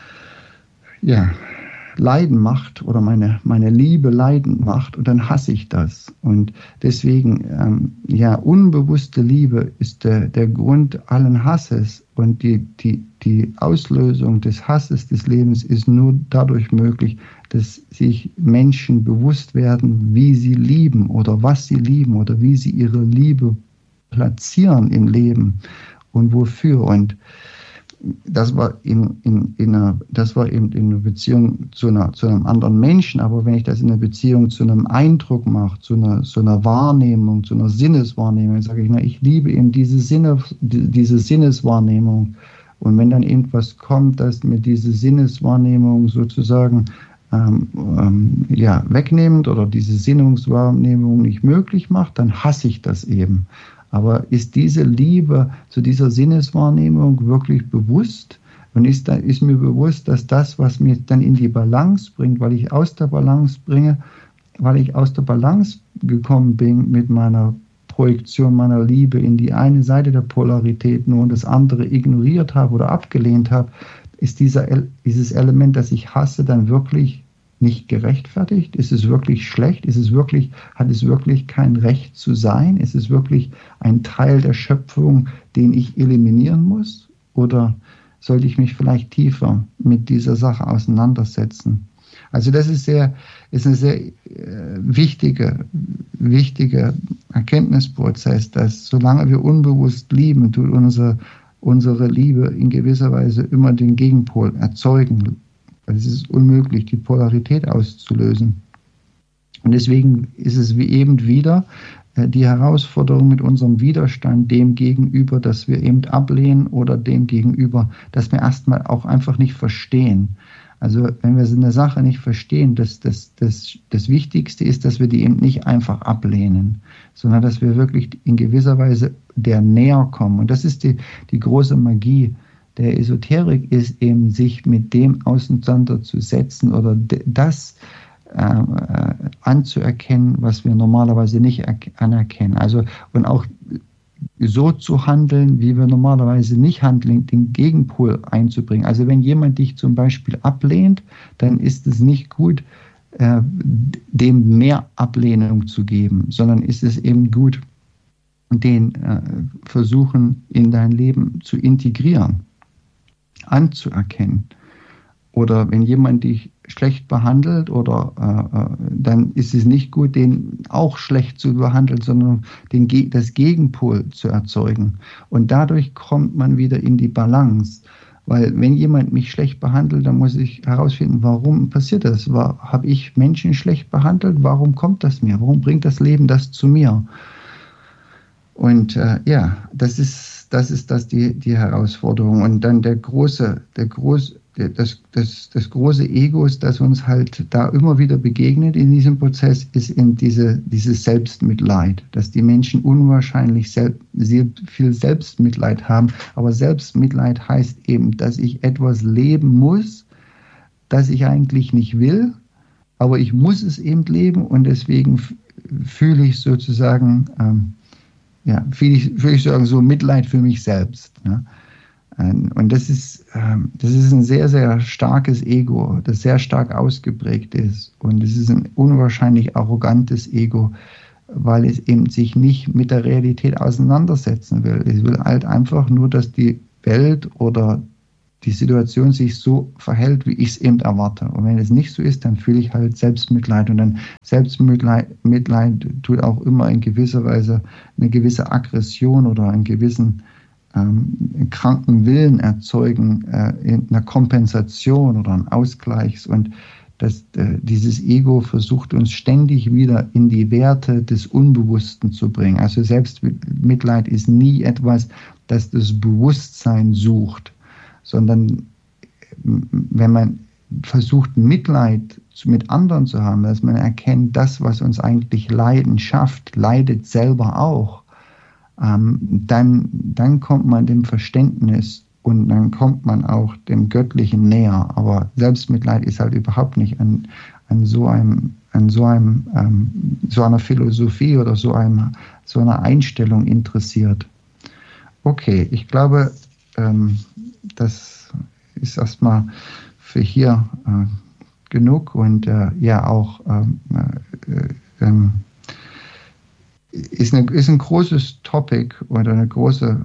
leiden macht oder meine Liebe leiden macht und dann hasse ich das. Und deswegen, unbewusste Liebe ist der Grund allen Hasses und die Auslösung des Hasses des Lebens ist nur dadurch möglich, dass sich Menschen bewusst werden, wie sie lieben oder was sie lieben oder wie sie ihre Liebe platzieren im Leben und wofür. Und das war eben in einer Beziehung zu einem anderen Menschen, aber wenn ich das in einer Beziehung zu einem Eindruck mache, zu einer Wahrnehmung, zu einer Sinneswahrnehmung, dann sage ich, ich liebe eben diese Sinneswahrnehmung. Und wenn dann irgendwas kommt, das mir diese Sinneswahrnehmung sozusagen wegnimmt oder diese Sinneswahrnehmung nicht möglich macht, dann hasse ich das eben. Aber ist diese Liebe zu dieser Sinneswahrnehmung wirklich bewusst? Und ist mir bewusst, dass das, was mir dann in die Balance bringt, weil ich aus der Balance gekommen bin mit meiner Projektion meiner Liebe in die eine Seite der Polarität nur und das andere ignoriert habe oder abgelehnt habe, ist dieses Element, das ich hasse, dann wirklich nicht gerechtfertigt? Ist es wirklich schlecht? Hat es wirklich kein Recht zu sein? Ist es wirklich ein Teil der Schöpfung, den ich eliminieren muss? Oder sollte ich mich vielleicht tiefer mit dieser Sache auseinandersetzen? Also das ist ein sehr wichtiger Erkenntnisprozess, dass solange wir unbewusst lieben, tut unsere Liebe in gewisser Weise immer den Gegenpol erzeugen. Es ist unmöglich, die Polarität auszulösen. Und deswegen ist es wie eben wieder die Herausforderung mit unserem Widerstand dem gegenüber, dass wir eben ablehnen oder dem gegenüber, dass wir erstmal auch einfach nicht verstehen. Also wenn wir eine Sache nicht verstehen, das Wichtigste ist, dass wir die eben nicht einfach ablehnen, sondern dass wir wirklich in gewisser Weise der näher kommen. Und das ist die große Magie der Esoterik, ist eben, sich mit dem auseinanderzusetzen oder das anzuerkennen, was wir normalerweise nicht anerkennen. Also und auch so zu handeln, wie wir normalerweise nicht handeln, den Gegenpol einzubringen. Also wenn jemand dich zum Beispiel ablehnt, dann ist es nicht gut, dem mehr Ablehnung zu geben, sondern ist es eben gut, den versuchen in dein Leben zu integrieren, anzuerkennen. Oder wenn jemand dich schlecht behandelt, dann ist es nicht gut, den auch schlecht zu behandeln, sondern das Gegenpol zu erzeugen. Und dadurch kommt man wieder in die Balance. Weil wenn jemand mich schlecht behandelt, dann muss ich herausfinden, warum passiert das? Habe ich Menschen schlecht behandelt? Warum kommt das mir? Warum bringt das Leben das zu mir? Und das ist die Herausforderung. Und dann das große Ego, das uns halt da immer wieder begegnet in diesem Prozess, ist in dieses Selbstmitleid, dass die Menschen unwahrscheinlich sehr viel Selbstmitleid haben. Aber Selbstmitleid heißt eben, dass ich etwas leben muss, das ich eigentlich nicht will, aber ich muss es eben leben und deswegen fühle ich sozusagen so Mitleid für mich selbst. Ne? Und das ist ein sehr, sehr starkes Ego, das sehr stark ausgeprägt ist. Und es ist ein unwahrscheinlich arrogantes Ego, weil es eben sich nicht mit der Realität auseinandersetzen will. Es will halt einfach nur, dass die Welt oder die Situation sich so verhält, wie ich es eben erwarte. Und wenn es nicht so ist, dann fühle ich halt Selbstmitleid. Und dann Selbstmitleid tut auch immer in gewisser Weise eine gewisse Aggression oder einen gewissen kranken Willen erzeugen, in einer Kompensation oder einem Ausgleichs. Und dieses Ego versucht uns ständig wieder in die Werte des Unbewussten zu bringen. Also Selbstmitleid ist nie etwas, das das Bewusstsein sucht, sondern wenn man versucht, Mitleid mit anderen zu haben, dass man erkennt, das, was uns eigentlich Leiden schafft, leidet selber auch, dann kommt man dem Verständnis und dann kommt man auch dem Göttlichen näher. Aber Selbstmitleid ist halt überhaupt nicht an so einer Philosophie oder so einer Einstellung interessiert. Okay, ich glaube, das ist erstmal für hier genug und auch ist ein großes Topic oder eine große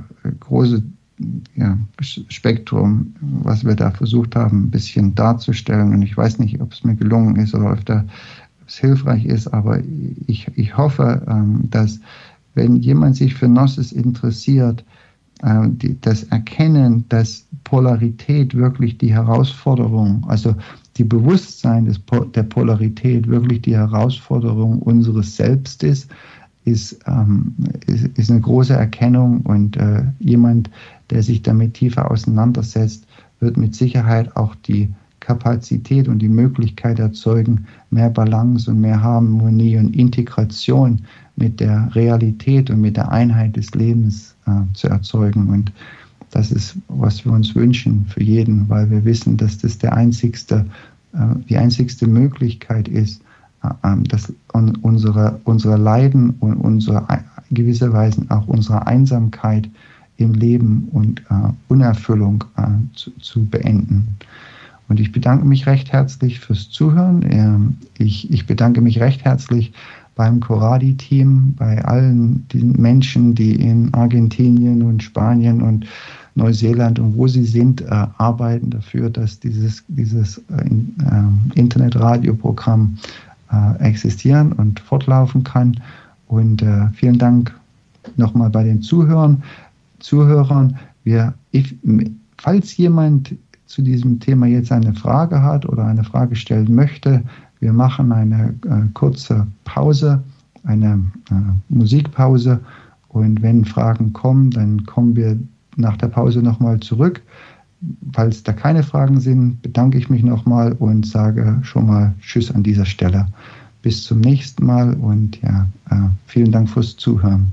Spektrum, was wir da versucht haben, ein bisschen darzustellen. Und ich weiß nicht, ob es mir gelungen ist oder ob es hilfreich ist, aber ich hoffe, dass, wenn jemand sich für Gnosis interessiert, das Erkennen, dass Polarität wirklich die Herausforderung, also die Bewusstsein der Polarität wirklich die Herausforderung unseres Selbst ist eine große Erkennung, und jemand, der sich damit tiefer auseinandersetzt, wird mit Sicherheit auch die Kapazität und die Möglichkeit erzeugen, mehr Balance und mehr Harmonie und Integration mit der Realität und mit der Einheit des Lebens zu erzeugen. Und das ist, was wir uns wünschen für jeden, weil wir wissen, dass das die einzigste Möglichkeit ist, dass unsere Leiden und gewisserweise auch unsere Einsamkeit im Leben und Unerfüllung zu beenden. Und ich bedanke mich recht herzlich fürs Zuhören. Ich bedanke mich recht herzlich beim Coradi-Team, bei allen den Menschen, die in Argentinien und Spanien und Neuseeland und wo sie sind, arbeiten dafür, dass dieses Internetradioprogramm existieren und fortlaufen kann. Und vielen Dank nochmal bei den Zuhörern. Falls jemand zu diesem Thema jetzt eine Frage hat oder eine Frage stellen möchte, wir machen eine kurze Pause, eine Musikpause, und wenn Fragen kommen, dann kommen wir nach der Pause nochmal zurück. Falls da keine Fragen sind, bedanke ich mich nochmal und sage schon mal Tschüss an dieser Stelle. Bis zum nächsten Mal und vielen Dank fürs Zuhören.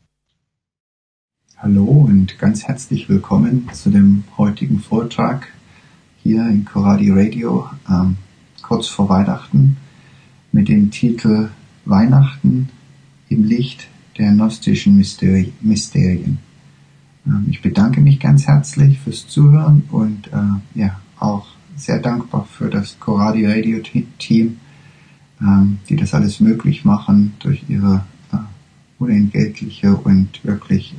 Hallo und ganz herzlich willkommen zu dem heutigen Vortrag hier in Coradi Radio, kurz vor Weihnachten, mit dem Titel Weihnachten im Licht der gnostischen Mysterien. Ich bedanke mich ganz herzlich fürs Zuhören und auch sehr dankbar für das Coradi Radio Team, die das alles möglich machen durch ihre unentgeltliche und wirklich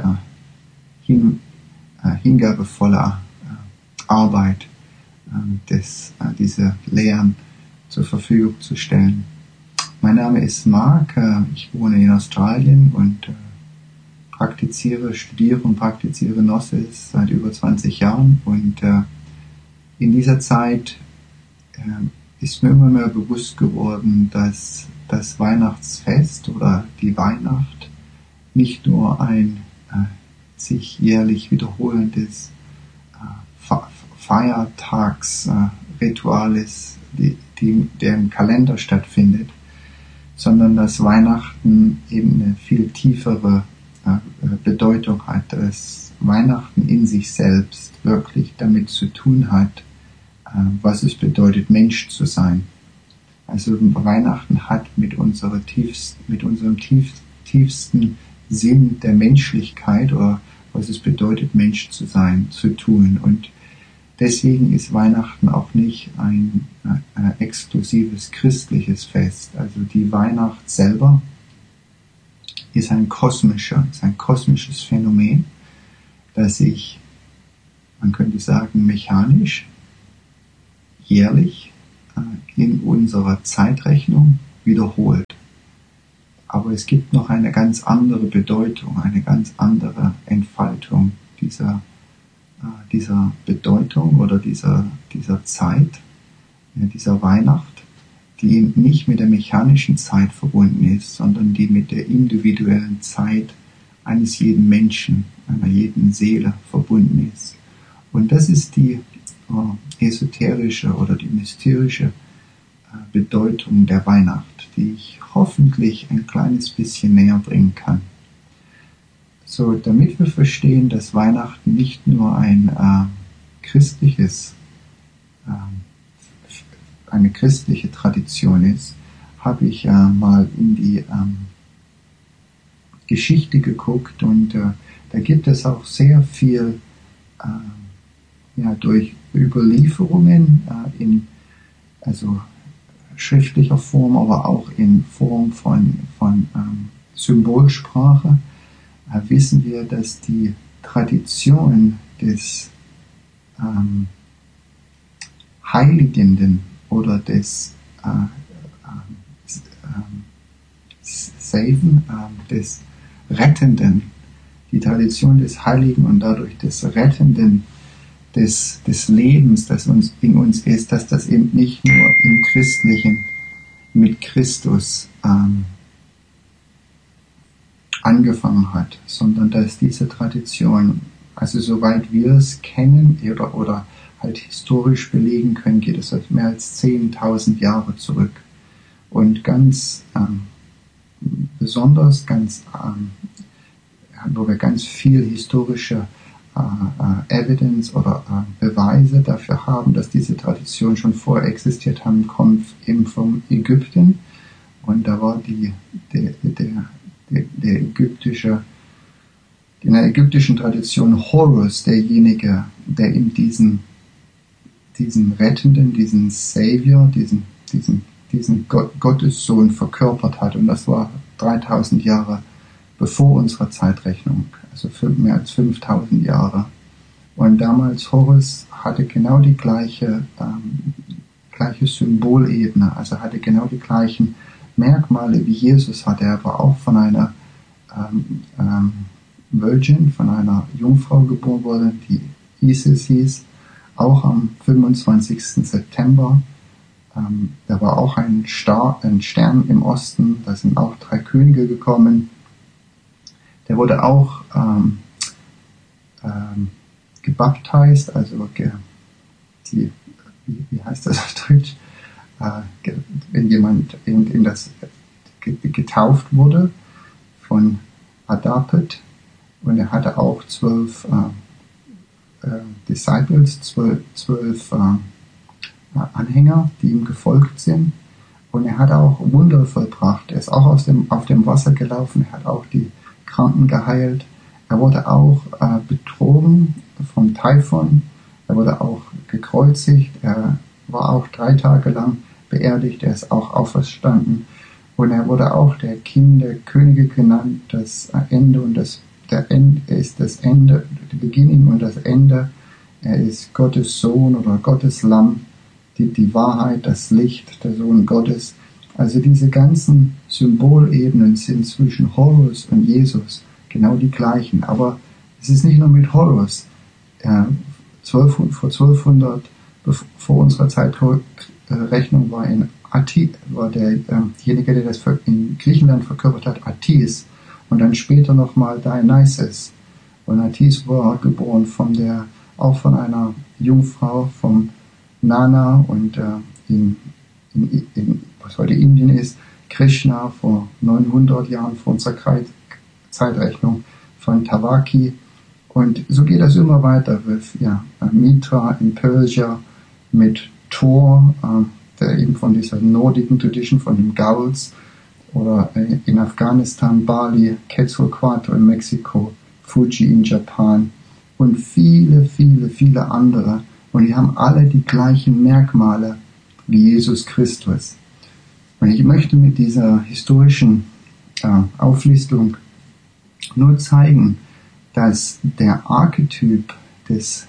hingabevolle Arbeit, diese Lehren zur Verfügung zu stellen. Mein Name ist Mark, ich wohne in Australien und studiere und praktiziere Gnosis seit über 20 Jahren, und in dieser Zeit ist mir immer mehr bewusst geworden, dass das Weihnachtsfest oder die Weihnacht nicht nur ein sich jährlich wiederholendes Feiertagsritual ist, der im Kalender stattfindet, sondern dass Weihnachten eben eine viel tiefere Bedeutung hat, dass Weihnachten in sich selbst wirklich damit zu tun hat, was es bedeutet, Mensch zu sein. Also Weihnachten hat mit unserem tiefsten Sinn der Menschlichkeit oder was es bedeutet, Mensch zu sein, zu tun. Und deswegen ist Weihnachten auch nicht ein exklusives christliches Fest. Also die Weihnacht selber ist ein kosmisches Phänomen, das sich, man könnte sagen, mechanisch, jährlich in unserer Zeitrechnung wiederholt. Aber es gibt noch eine ganz andere Bedeutung, eine ganz andere Entfaltung dieser Bedeutung oder dieser Zeit, dieser Weihnacht, die eben nicht mit der mechanischen Zeit verbunden ist, sondern die mit der individuellen Zeit eines jeden Menschen, einer jeden Seele verbunden ist. Und das ist die esoterische oder die mysterische Bedeutung der Weihnacht, die ich hoffentlich ein kleines bisschen näher bringen kann. So, damit wir verstehen, dass Weihnachten nicht nur eine christliche Tradition ist, habe ich mal in die Geschichte geguckt und da gibt es auch sehr viel durch Überlieferungen in schriftlicher Form, aber auch in Form von Symbolsprache, wissen wir, dass die Tradition des Heiligenden oder des des Rettenden, die Tradition des Heiligen und dadurch des Rettenden des Lebens, das in uns ist, dass das eben nicht nur im Christlichen mit Christus angefangen hat, sondern dass diese Tradition, also soweit wir es kennen oder halt historisch belegen können, geht es auf mehr als 10.000 Jahre zurück. Und ganz besonders, wo wir ganz viel historische Evidence oder Beweise dafür haben, dass diese Tradition schon vorher existiert haben, kommt eben von Ägypten. Und da war in der ägyptischen Tradition Horus derjenige, der eben diesen Rettenden, diesen Savior, diesen Gottessohn verkörpert hat. Und das war 3000 Jahre bevor unserer Zeitrechnung, also mehr als 5000 Jahre. Und damals Horus hatte genau die gleiche Symbolebene, also hatte genau die gleichen Merkmale wie Jesus hatte. Er war auch von einer Virgin, von einer Jungfrau geboren worden, die Isis hieß, auch am 25. September. Da war auch ein Stern im Osten, da sind auch 3 Könige gekommen. Der wurde auch gebaptized, also wie heißt das auf Deutsch? Wenn jemand in das getauft wurde von Adapet, und er hatte auch 12 Disciples, 12 Anhänger, die ihm gefolgt sind, und er hat auch Wunder vollbracht. Er ist auch auf dem Wasser gelaufen, er hat auch die Kranken geheilt. Er wurde auch betrogen vom Typhon, er wurde auch gekreuzigt, er war auch 3 Tage lang beerdigt, er ist auch auferstanden, und er wurde auch der King der Könige genannt, das Ende und der Beginning und das Ende. Er ist Gottes Sohn oder Gottes Lamm, die Wahrheit, das Licht, der Sohn Gottes. Also diese ganzen Symbolebenen sind zwischen Horus und Jesus genau die gleichen. Aber es ist nicht nur mit Horus. Vor 1200, vor unserer Zeitrechnung war derjenige, der das in Griechenland verkörpert hat, Attis, und dann später nochmal Dionysus. Und Attis war geboren auch von einer Jungfrau, vom Nana, und in was heute Indien ist, Krishna vor 900 Jahren vor unserer Zeitrechnung, von Tavaki. Und so geht das immer weiter mit Mitra in Persia, mit Thor, der eben von dieser nordischen Tradition, von den Gauls, oder in Afghanistan, Bali, Quetzalcoatl in Mexiko, Fuji in Japan und viele, viele, viele andere. Und die haben alle die gleichen Merkmale wie Jesus Christus. Und ich möchte mit dieser historischen Auflistung nur zeigen, dass der Archetyp des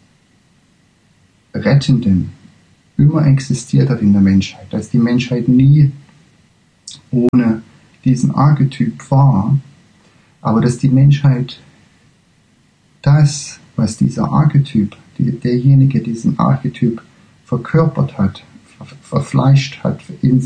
Rettenden immer existiert hat in der Menschheit, dass die Menschheit nie ohne diesen Archetyp war, aber dass die Menschheit das, was dieser Archetyp, derjenige diesen Archetyp verkörpert hat, verfleischt hat in